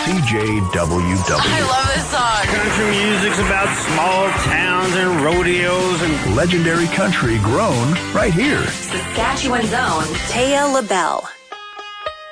CJWW. I love this song. Country music's about small towns and rodeos and Legendary country grown right here. Saskatchewan's own Taya LaBelle.